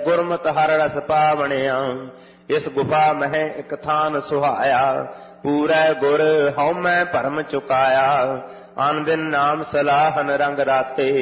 ਗੁਰਮਤਿ ਹਰ ਰਸ ਪਾਵਣਿਆ। ਇਸ ਗੁਫਾ ਮਹਿ ਇਕ ਥਾਨ ਸੁਹਾਇਆ, ਪੂਰੈ ਗੁਰ ਹਉਮੈ ਭਰਮ ਚੁਕਾਇਆ। ਆਨ ਦਿਨ ਨਾਮ ਸਲਾਹਨ ਰੰਗ ਰਾਤੇ,